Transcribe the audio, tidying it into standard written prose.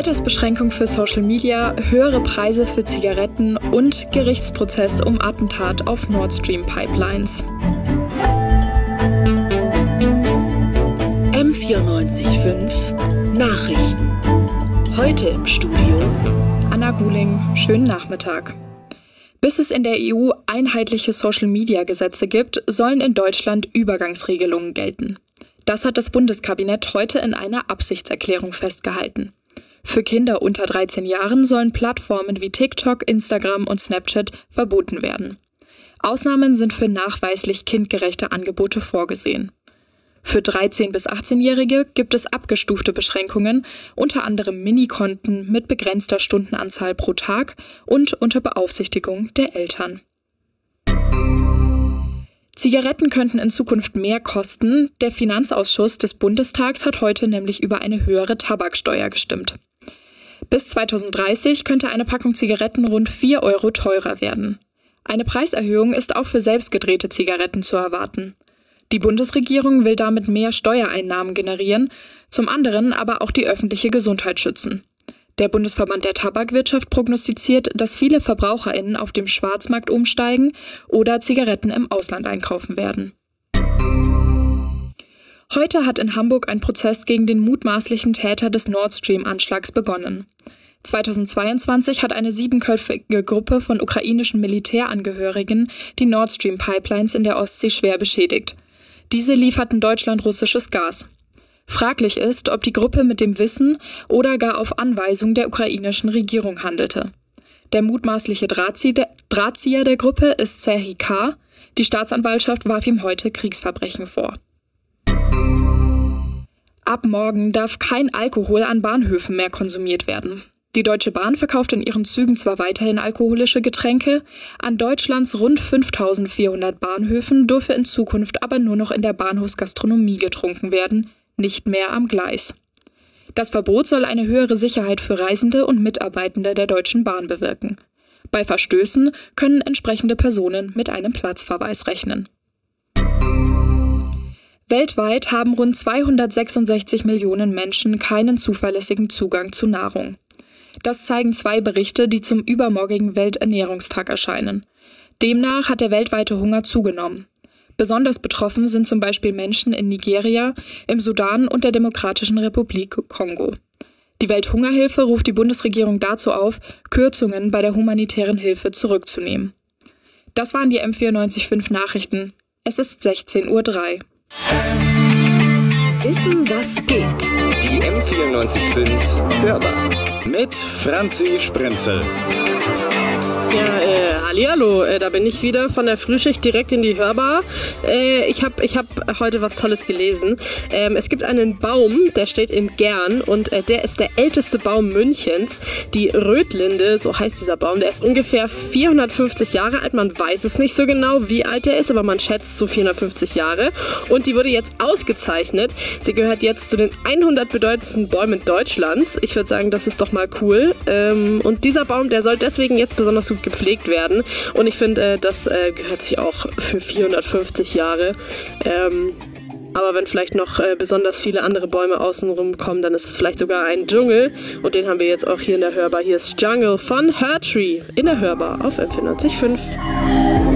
Altersbeschränkung für Social Media, höhere Preise für Zigaretten und Gerichtsprozess um Attentat auf Nord Stream Pipelines. M94.5 Nachrichten. Heute im Studio Anna Guling, schönen Nachmittag. Bis es in der EU einheitliche Social-Media-Gesetze gibt, sollen in Deutschland Übergangsregelungen gelten. Das hat das Bundeskabinett heute in einer Absichtserklärung festgehalten. Für Kinder unter 13 Jahren sollen Plattformen wie TikTok, Instagram und Snapchat verboten werden. Ausnahmen sind für nachweislich kindgerechte Angebote vorgesehen. Für 13- bis 18-Jährige gibt es abgestufte Beschränkungen, unter anderem Minikonten mit begrenzter Stundenanzahl pro Tag und unter Beaufsichtigung der Eltern. Zigaretten könnten in Zukunft mehr kosten. Der Finanzausschuss des Bundestags hat heute nämlich über eine höhere Tabaksteuer gestimmt. Bis 2030 könnte eine Packung Zigaretten rund 4 Euro teurer werden. Eine Preiserhöhung ist auch für selbstgedrehte Zigaretten zu erwarten. Die Bundesregierung will damit mehr Steuereinnahmen generieren, zum anderen aber auch die öffentliche Gesundheit schützen. Der Bundesverband der Tabakwirtschaft prognostiziert, dass viele VerbraucherInnen auf dem Schwarzmarkt umsteigen oder Zigaretten im Ausland einkaufen werden. Heute hat in Hamburg ein Prozess gegen den mutmaßlichen Täter des Nord Stream-Anschlags begonnen. 2022 hat eine 7-köpfige Gruppe von ukrainischen Militärangehörigen die Nord Stream-Pipelines in der Ostsee schwer beschädigt. Diese lieferten Deutschland russisches Gas. Fraglich ist, ob die Gruppe mit dem Wissen oder gar auf Anweisung der ukrainischen Regierung handelte. Der mutmaßliche Drahtzieher der Gruppe ist Serhii K. Die Staatsanwaltschaft warf ihm heute Kriegsverbrechen vor. Ab morgen darf kein Alkohol an Bahnhöfen mehr konsumiert werden. Die Deutsche Bahn verkauft in ihren Zügen zwar weiterhin alkoholische Getränke, an Deutschlands rund 5.400 Bahnhöfen dürfe in Zukunft aber nur noch in der Bahnhofsgastronomie getrunken werden, nicht mehr am Gleis. Das Verbot soll eine höhere Sicherheit für Reisende und Mitarbeitende der Deutschen Bahn bewirken. Bei Verstößen können entsprechende Personen mit einem Platzverweis rechnen. Weltweit haben rund 266 Millionen Menschen keinen zuverlässigen Zugang zu Nahrung. Das zeigen 2 Berichte, die zum übermorgigen Welternährungstag erscheinen. Demnach hat der weltweite Hunger zugenommen. Besonders betroffen sind zum Beispiel Menschen in Nigeria, im Sudan und der Demokratischen Republik Kongo. Die Welthungerhilfe ruft die Bundesregierung dazu auf, Kürzungen bei der humanitären Hilfe zurückzunehmen. Das waren die M94.5 Nachrichten. Es ist 16:03 Uhr. Wissen, was geht. Die M94.5 Hörbar. Mit Franzi Sprenzel. Ja, hallihallo, da bin ich wieder von der Frühschicht direkt in die Hörbar. Ich hab heute was Tolles gelesen. Es gibt einen Baum, der steht in Gern und der ist der älteste Baum Münchens. Die Rötlinde, so heißt dieser Baum, der ist ungefähr 450 Jahre alt. Man weiß es nicht so genau, wie alt er ist, aber man schätzt so 450 Jahre. Und die wurde jetzt ausgezeichnet. Sie gehört jetzt zu den 100 bedeutendsten Bäumen Deutschlands. Ich würde sagen, das ist doch mal cool. Und dieser Baum, der soll deswegen jetzt besonders gut gepflegt werden. Und ich finde, das gehört sich auch für 450 Jahre. Aber wenn vielleicht noch besonders viele andere Bäume außenrum kommen, dann ist es vielleicht sogar ein Dschungel. Und den haben wir jetzt auch hier in der Hörbar. Hier ist Jungle von Hertree in der Hörbar auf M94.5.